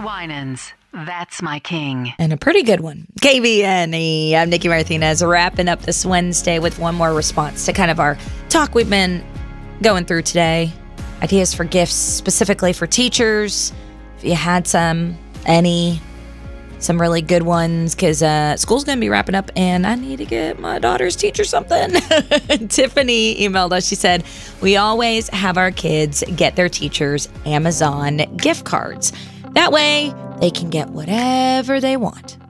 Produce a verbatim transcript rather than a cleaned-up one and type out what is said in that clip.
Winans. That's my king. And a pretty good one. K B N E. I'm Nikki Martinez, wrapping up this Wednesday with one more response to kind of our talk we've been going through today. Ideas for gifts specifically for teachers. If you had some, any, some really good ones, because uh, school's going to be wrapping up and I need to get my daughter's teacher something. Tiffany emailed us. She said, we always have our kids get their teachers Amazon gift cards. That way, they can get whatever they want.